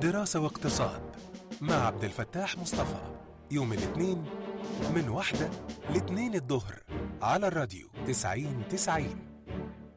دراسة واقتصاد مع عبد الفتاح مصطفى، يوم الاثنين من 1 ل2 الظهر على الراديو 90-90.